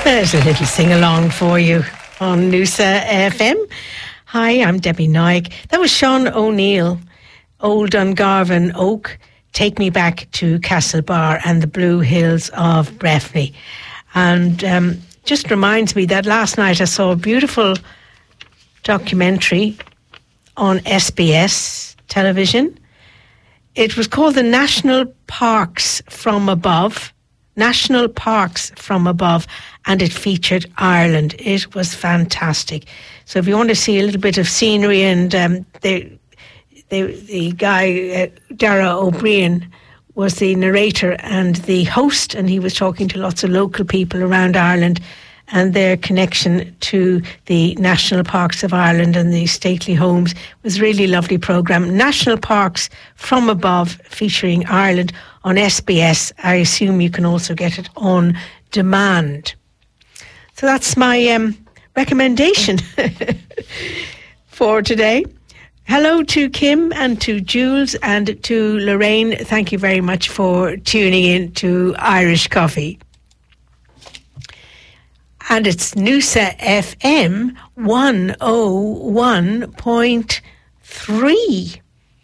There's a little sing-along for you on Noosa FM. Hi, I'm Debbie Naik. That was Sean O'Neill, Old Dungarvan Oak, Take Me Back to Castlebar and the Blue Hills of Breffni. And just reminds me that last night I saw a beautiful documentary on SBS television. It was called The National Parks from Above. National Parks from Above, and it featured Ireland. It was fantastic. So if you want to see a little bit of scenery, and the guy, Dara O'Brien, was the narrator and the host, and he was talking to lots of local people around Ireland and their connection to the National Parks of Ireland and the stately homes. It was a really lovely programme. National Parks from Above, featuring Ireland, on SBS. I assume you can also get it on demand. So that's my recommendation for today. Hello to Kim and to Jules and to Lorraine. Thank you very much for tuning in to Irish Coffee. And it's Noosa FM 101.3.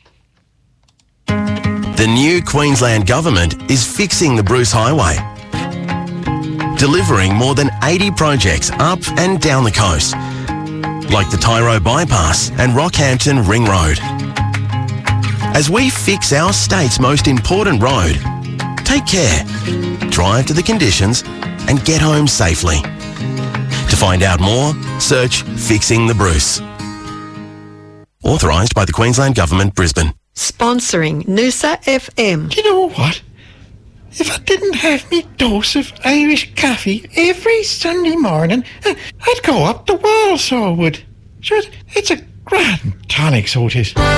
The new Queensland Government is fixing the Bruce Highway, delivering more than 80 projects up and down the coast, like the Tyro Bypass and Rockhampton Ring Road. As we fix our state's most important road, take care, drive to the conditions and get home safely. To find out more, search Fixing the Bruce. Authorised by the Queensland Government, Brisbane. Sponsoring Noosa FM. Do you know what? If I didn't have me dose of Irish coffee every Sunday morning, I'd go up the wall, so I would. Sure, it's a grand tonic, so it is.